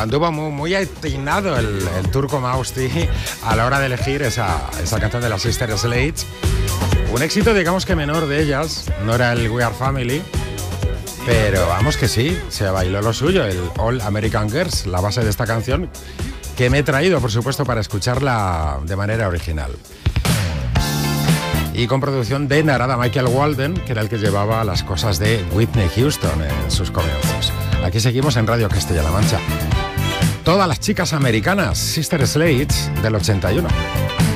anduvo muy atinado el turco Mausti a la hora de elegir esa canción de las Sister Sledge. Un éxito, digamos que menor de ellas, no era el We Are Family, pero vamos que sí, se bailó lo suyo, el All American Girls, la base de esta canción, que me he traído, por supuesto, para escucharla de manera original. Y con producción de Narada Michael Walden, que era el que llevaba las cosas de Whitney Houston en sus comienzos. Aquí seguimos en Radio Castilla-La Mancha. Todas las chicas americanas, Sister Sledge del 81.